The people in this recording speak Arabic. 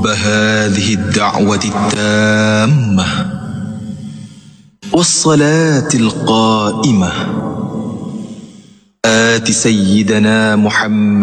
هذه الدعوة التامة والصلاة القائمة آت سيدنا محمد